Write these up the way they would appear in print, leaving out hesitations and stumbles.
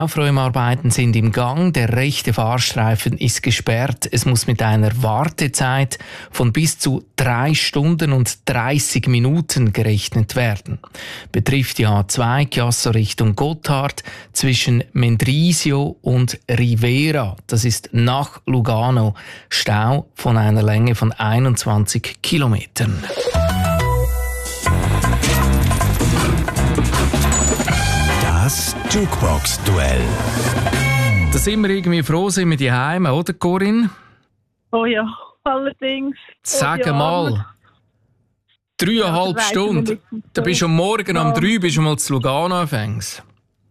Aufräumarbeiten sind im Gang, der rechte Fahrstreifen ist gesperrt. Es muss mit einer Wartezeit von bis zu 3 Stunden und 30 Minuten gerechnet werden. Betrifft die A2 Chiasso Richtung Gotthard zwischen Mendrisio und Rivera. Das ist nach Lugano. Stau von einer Länge von 21 Kilometern. Das Jukebox-Duell. Da sind wir irgendwie froh, sind wir daheim, oder Corinne? Oh ja, allerdings. Sag mal, 3,5 Stunden. Da bist du am Morgen um 3 bist du mal zu Lugano anfängst.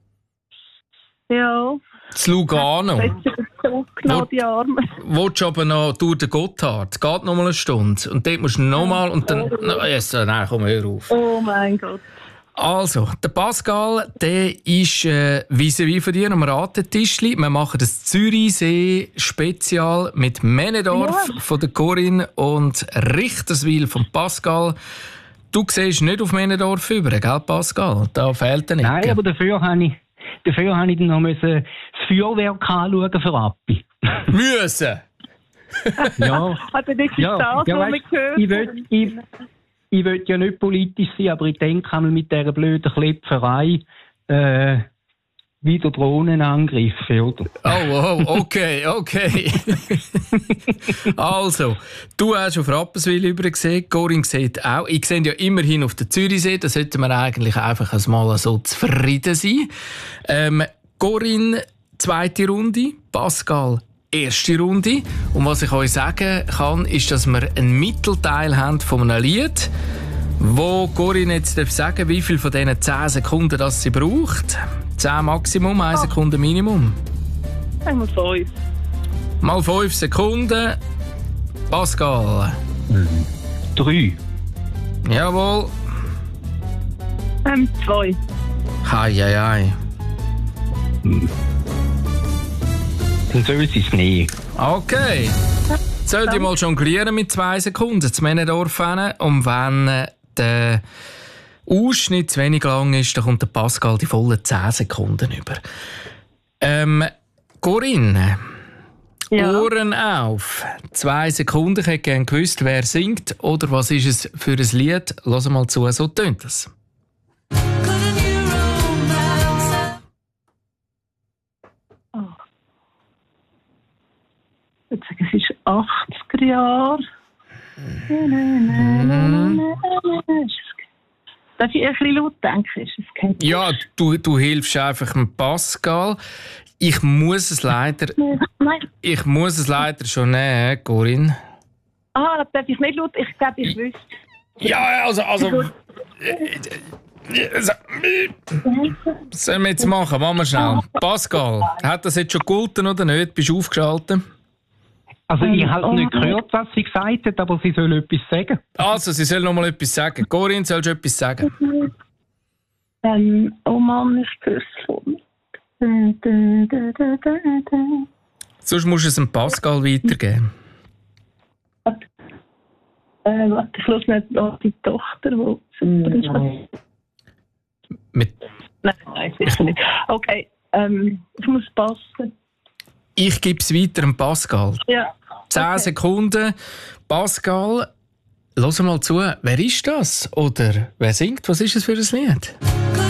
Ja. Zu Lugano. Die Arme. Willst du aber noch durch den Gotthard? Geht noch mal eine Stunde. Und dort musst du noch mal und dann... Nein, komm, hör auf. Oh mein Gott. Also, der Pascal, der ist vis-à-vis von dir am Ratetischli. Wir machen das Zürichsee-Spezial mit Männedorf von der Corinne und Richterswil von Pascal. Du siehst nicht auf Männedorf über, gell Pascal? Da fehlt dir nicht. Nein, aber dafür habe ich dann noch das Feuerwerk anschauen für Appi. Müssen? Ja. Also das ist was wir gehört. Ich will ja nicht politisch sein, aber ich denke einmal mit dieser blöden Klepferei wieder Drohnenangriffe, oder? Oh, okay. Also, du hast auf Rapperswil über gesehen, Corinne sieht auch. Ich sehe ja immerhin auf der Zürichsee, da sollten wir eigentlich einfach mal so zufrieden sein. Corinne, zweite Runde, Pascal, erste Runde. Und was ich euch sagen kann, ist, dass wir einen Mittelteil haben von einem Lied, wo Corinne jetzt sagen darf, wie viel von diesen 10 Sekunden das sie braucht. 10 Maximum, 1 Sekunde Minimum. Mal 5. Mal 5 Sekunden. Pascal. 3. Jawohl. 2. Hei. Dann soll sie es nicht. Okay. Soll ich mal jonglieren mit 2 Sekunden zu Männedorf hin? Und wenn der Ausschnitt zu wenig lang ist, dann kommt der Pascal die vollen 10 Sekunden über. Corinne, Ohren auf. 2 Sekunden. Ich hätte gerne gewusst, wer singt oder was ist es für ein Lied. Lass mal zu, so tönt es. Ich würde sagen, es ist 80er Jahre. Darf ich ein bisschen laut denken? Ja, du hilfst einfach dem Pascal. Ich muss es leider schon nehmen, Corinne. Darf ich nicht laut? Ich glaube, ich wüsste. Ja, also was sollen wir jetzt machen? Machen wir schnell. Pascal, hat das jetzt schon gegolten oder nicht? Bist du aufgeschaltet? Also ich habe nicht gehört, was sie gesagt hat, aber sie soll etwas sagen. Also, sie soll noch mal etwas sagen. Corinne, sollst du etwas sagen? Oh Mann, ich höre es schon. Sonst musst du es dem Pascal weitergeben. Warte, ich höre nicht an die Tochter, die... Nein, sicher nicht. Okay, ich muss passen. Ich gebe es weiter dem Pascal. Ja. 10 Sekunden. Pascal, hör mal zu. Wer ist das? Oder wer singt? Was ist es für ein Lied?